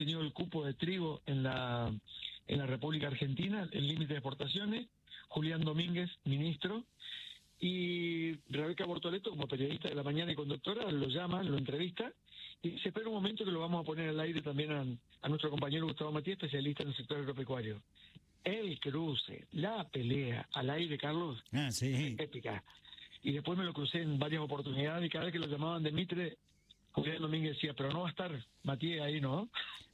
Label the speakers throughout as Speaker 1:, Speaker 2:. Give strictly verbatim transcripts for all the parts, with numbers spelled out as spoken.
Speaker 1: tenido el cupo de trigo en la en la República Argentina, el límite de exportaciones, Julián Domínguez, ministro, y Rebeca Bortoleto, como periodista de La Mañana y conductora, lo llama, lo entrevista, y se espera un momento que lo vamos a poner al aire también a, a nuestro compañero Gustavo Matías, especialista en el sector agropecuario. El cruce, la pelea al aire, Carlos,
Speaker 2: ah, sí.
Speaker 1: épica. Y después me lo crucé en varias oportunidades, y cada vez que lo llamaban de Mitre, Julián Domínguez decía, pero no va a estar Matías ahí, ¿no?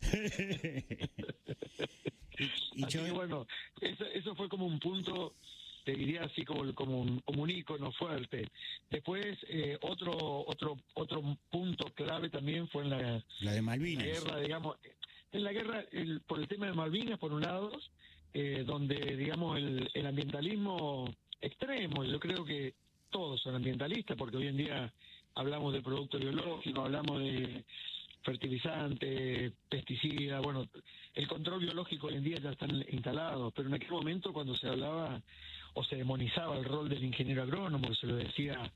Speaker 1: y, y así yo... que bueno, eso, eso fue como un punto, te diría así como, como, un, como un ícono fuerte. Después, eh, otro otro otro punto clave también fue en la,
Speaker 2: la de Malvinas.
Speaker 1: La guerra, digamos, en la guerra, el, por el tema de Malvinas, por un lado, eh, donde, digamos, el, el ambientalismo extremo, yo creo que todos son ambientalistas, porque hoy en día hablamos de productos biológicos, hablamos de fertilizantes, pesticidas, bueno, el control biológico hoy en día ya está instalado, pero en aquel momento cuando se hablaba o se demonizaba el rol del ingeniero agrónomo, se lo decía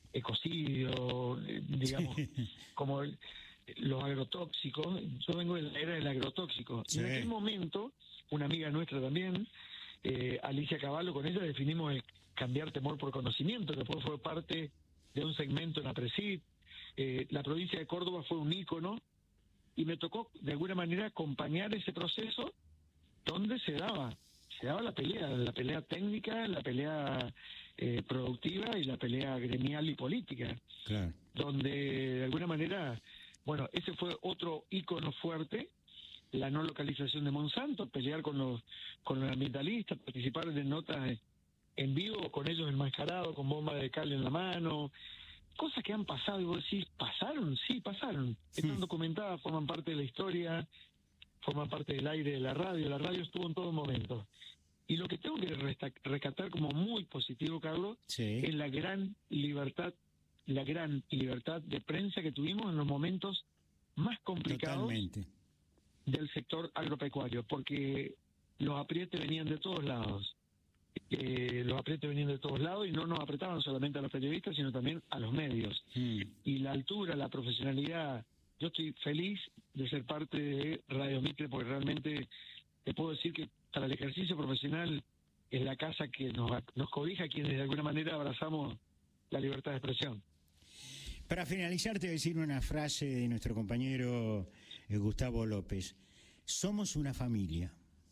Speaker 1: ecocidio, digamos, como el, los agrotóxicos, yo vengo de la era del agrotóxico, sí. Y en aquel momento, una amiga nuestra también, eh, Alicia Cavallo, con ella definimos el cambiar temor por conocimiento, que después fue parte de un segmento en APRESID. Eh, la provincia de Córdoba fue un ícono y me tocó de alguna manera acompañar ese proceso donde se daba se daba la pelea, la pelea técnica, la pelea eh, productiva y la pelea gremial y política,
Speaker 2: claro.
Speaker 1: Donde de alguna manera, bueno, ese fue otro ícono fuerte, la no localización de Monsanto, pelear con los con los ambientalistas, participar de notas en vivo con ellos enmascarados, con bomba de cal en la mano, cosas que han pasado, y vos decís, ¿pasaron? Sí, pasaron. Están documentadas, forman parte de la historia, forman parte del aire de la radio, la radio estuvo en todo momento. Y lo que tengo que rescatar como muy positivo, Carlos,
Speaker 2: sí.
Speaker 1: es la gran libertad, la gran libertad de prensa que tuvimos en los momentos más complicados
Speaker 2: Totalmente.
Speaker 1: del sector agropecuario, porque los aprietes venían de todos lados. Eh, los aprietes venían de todos lados y no nos apretaban solamente a los periodistas, sino también a los medios.
Speaker 2: Mm.
Speaker 1: Y la altura, la profesionalidad, yo estoy feliz de ser parte de Radio Mitre, porque realmente te puedo decir que para el ejercicio profesional es la casa que nos, nos cobija, quienes de alguna manera abrazamos la libertad de expresión.
Speaker 2: Para finalizar, te voy a decir una frase de nuestro compañero eh, Gustavo López. Somos una familia.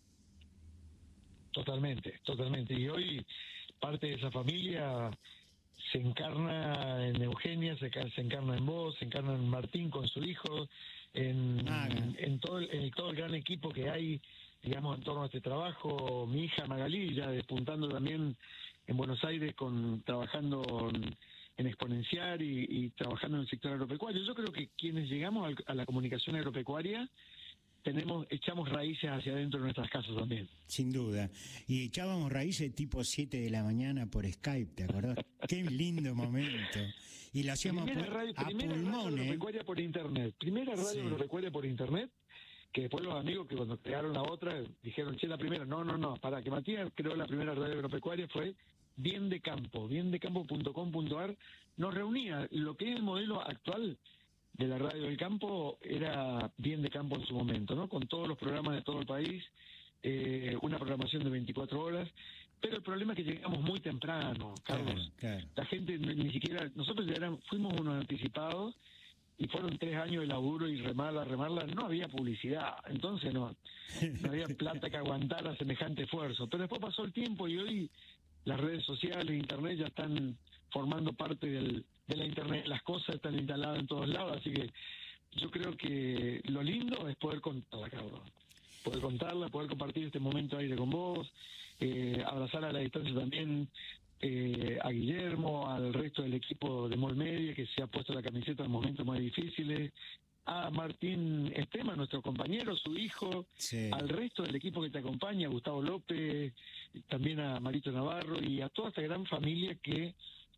Speaker 1: Totalmente, totalmente. Y hoy parte de esa familia se encarna en Eugenia, se, se encarna en vos, se encarna en Martín con su hijo, en,
Speaker 2: ah,
Speaker 1: en, todo el, en todo el gran equipo que hay, digamos, en torno a este trabajo. Mi hija Magalí, ya despuntando también en Buenos Aires, con trabajando en, en Exponenciar y, y trabajando en el sector agropecuario. Yo creo que quienes llegamos al, a la comunicación agropecuaria tenemos echamos raíces hacia adentro de nuestras casas también.
Speaker 2: Sin duda. Y echábamos raíces tipo siete de la mañana por Skype, ¿te acordás? Qué lindo momento. Y lo hacíamos
Speaker 1: primera
Speaker 2: por,
Speaker 1: radio,
Speaker 2: a
Speaker 1: primera
Speaker 2: pulmón,
Speaker 1: radio
Speaker 2: ¿eh?
Speaker 1: agropecuaria por internet. Primera radio
Speaker 2: sí.
Speaker 1: agropecuaria por internet, que después los amigos que cuando crearon la otra dijeron, che, la primera. No, no, no, para que Matías creó la primera radio agropecuaria fue Bien de Campo, bien de campo punto com punto a r. Nos reunía lo que es el modelo actual de la radio del campo, era Bien de Campo en su momento, ¿no? Con todos los programas de todo el país, eh, una programación de veinticuatro horas, pero el problema es que llegamos muy temprano, Carlos.
Speaker 2: Claro, claro.
Speaker 1: La gente ni, ni siquiera, nosotros ya eran, fuimos unos anticipados, y fueron tres años de laburo y remarla, remarla, no había publicidad, entonces no, no había plata que aguantara semejante esfuerzo. Pero después pasó el tiempo y hoy las redes sociales, internet ya están formando parte del, de la internet, las cosas están instaladas en todos lados, así que yo creo que lo lindo es poder contarla, cabrón. Poder contarla, poder compartir este momento aire con vos, eh, abrazar a la distancia también eh, a Guillermo, al resto del equipo de Mol Media que se ha puesto la camiseta en momentos más difíciles, a Martín Estema, nuestro compañero, su hijo,
Speaker 2: sí.
Speaker 1: al resto del equipo que te acompaña, a Gustavo López, también a Marito Navarro y a toda esta gran familia que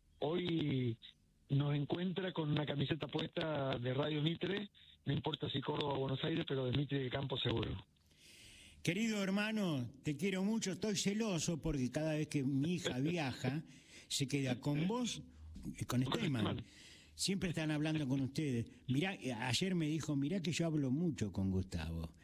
Speaker 1: hoy nos encuentra con una camiseta puesta de Radio Mitre, no importa si Córdoba o Buenos Aires, pero de Mitre de Campo seguro.
Speaker 2: Querido hermano, te quiero mucho, estoy celoso porque cada vez que mi hija viaja, se queda con vos, con Esteban. siempre están hablando con ustedes. Mirá, eh, ayer me dijo, mirá que yo hablo mucho con Gustavo.